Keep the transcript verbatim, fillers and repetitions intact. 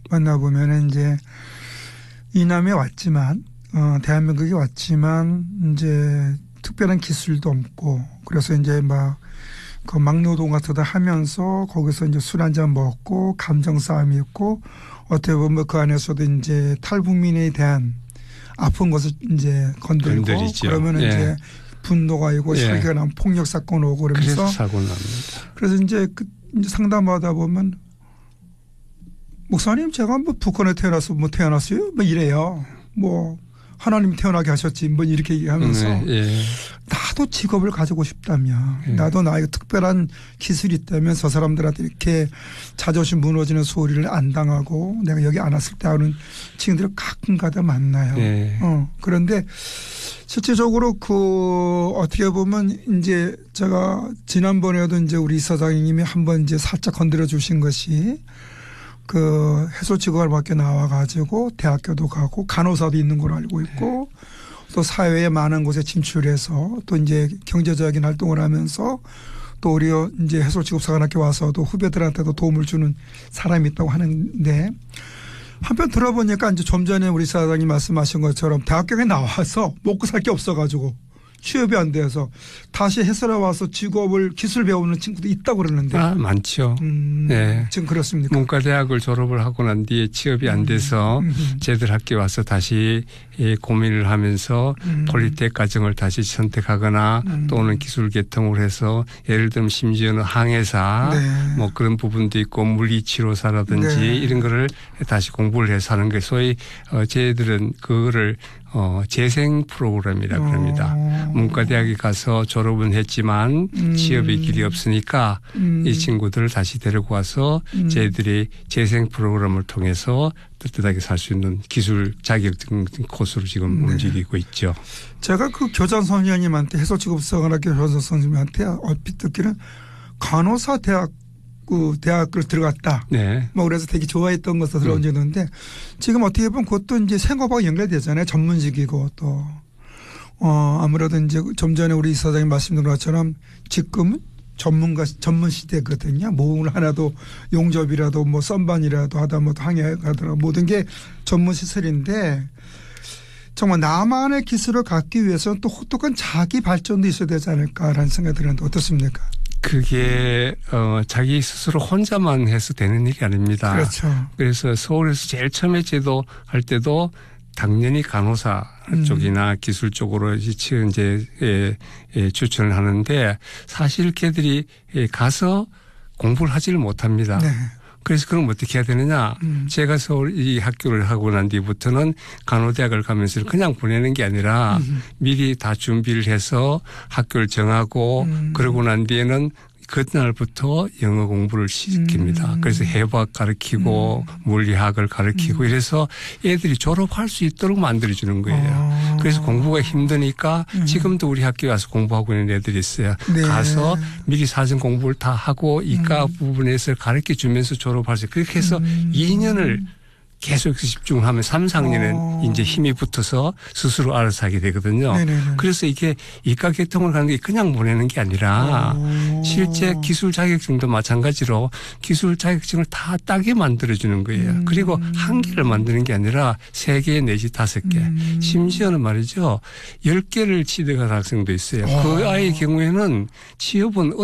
만나보면 이제 이남에 왔지만, 어, 대한민국에 왔지만 이제 특별한 기술도 없고 그래서 이제 막 그 막노동 같은 거 하면서 거기서 이제 술 한잔 먹고 감정 싸움이 있고 어떻게 보면 그 안에서도 이제 탈북민에 대한 아픈 것을 이제 건들고 건드리죠. 그러면 예. 이제 분노가 있고 예. 설계가 나면 폭력 사건 오고 그러면서 그래서 사고 납니다. 그래서 이제, 그 이제 상담하다 보면 목사님 제가 뭐 북한에 태어나서 뭐 태어났어요? 뭐 이래요. 뭐 하나님 태어나게 하셨지 뭐 이렇게 얘기하면서 네, 예. 나도 직업을 가지고 싶다면 예. 나도 나에게 특별한 기술이 있다면 저 사람들한테 이렇게 자존심 무너지는 소리를 안 당하고 내가 여기 안 왔을 때 하는 친구들을 가끔가다 만나요. 예. 어, 그런데 실제적으로 그 어떻게 보면 이제 제가 지난번에도 이제 우리 이사장님이 한번 이제 살짝 건드려 주신 것이 그 해소직업을 밖에 나와가지고 대학교도 가고 간호사도 있는 걸로 알고 있고 또 사회에 많은 곳에 진출해서 또 이제 경제적인 활동을 하면서 또 우리 이제 해소직업사관학교 와서도 후배들한테도 도움을 주는 사람이 있다고 하는데 한편 들어보니까 이제 좀 전에 우리 사장님 말씀하신 것처럼 대학교에 나와서 먹고 살 게 없어가지고 취업이 안 돼서 다시 해설에 와서 직업을 기술 배우는 친구도 있다고 그러는데. 아, 많죠. 음, 네. 지금 그렇습니까? 문과대학을 졸업을 하고 난 뒤에 취업이 안 돼서 음. 쟤들 학교 와서 다시 고민을 하면서 음. 폴리텍 과정을 다시 선택하거나 음. 또는 기술 계통을 해서 예를 들면 심지어는 항해사 네. 뭐 그런 부분도 있고 물리치료사라든지 네. 이런 거를 다시 공부를 해서 하는 게 소위 어, 쟤들은 그거를 어, 재생 프로그램이라 그럽니다. 어. 문과대학에 가서 졸업은 했지만 음. 취업의 길이 없으니까 음. 이 친구들을 다시 데리고 와서 음. 저희들이 재생 프로그램을 통해서 뜨뜻하게 살 수 있는 기술 자격증 코스로 지금 네. 움직이고 있죠. 제가 그 교장 선생님한테 해소직업사관학교 교장 선생님한테 얼핏 듣기는 간호사 대학 그 대학을 들어갔다. 네. 뭐 그래서 되게 좋아했던 것으로 들어오는데 음. 지금 어떻게 보면 그것도 이제 생업하고 연결되잖아요. 전문직이고 또 어 아무래도 이제 좀 전에 우리 이사장님 말씀드린 것처럼 지금은 전문가 전문 시대거든요. 뭐 하나도 용접이라도 뭐 썬반이라도 하다 뭐 항해가더라 모든 게 전문 시설인데 정말 나만의 기술을 갖기 위해서는 또 혹독한 자기 발전도 있어야 되지 않을까라는 생각이 드는데 어떻습니까? 그게 어 자기 스스로 혼자만 해서 되는 일이 아닙니다. 그렇죠. 그래서 서울에서 제일 처음에 제도할 때도 당연히 간호사 음. 쪽이나 기술 쪽으로 이제 예, 예, 추천을 하는데 사실 걔들이 가서 공부를 하지를 못합니다. 네. 그래서 그럼 어떻게 해야 되느냐. 음. 제가 서울 이 학교를 하고 난 뒤부터는 간호대학을 가면서 그냥 보내는 게 아니라 음. 미리 다 준비를 해서 학교를 정하고 음. 그러고 난 뒤에는 그날부터 영어 공부를 시킵니다. 음. 그래서 해부학 가르치고 음. 물리학을 가르치고 음. 이래서 애들이 졸업할 수 있도록 만들어주는 거예요. 아. 그래서 공부가 힘드니까 음. 지금도 우리 학교에 와서 공부하고 있는 애들이 있어요. 네. 가서 미리 사전 공부를 다 하고 이과 음. 부분에서 가르쳐 주면서 졸업할 수 있어요. 그렇게 해서 음. 이 년을 계속 집중하면 삼, 사 학년은 어. 이제 힘이 붙어서 스스로 알아서 하게 되거든요. 네네네. 그래서 이게 이과 계통을 가는 게 그냥 보내는 게 아니라 오. 실제 기술 자격증도 마찬가지로 기술 자격증을 다 따게 만들어주는 거예요. 음. 그리고 한 개를 만드는 게 아니라 세 개 내지 다섯 개. 음. 심지어는 말이죠. 열 개를 취득한 학생도 있어요. 오. 그 아이의 경우에는 취업은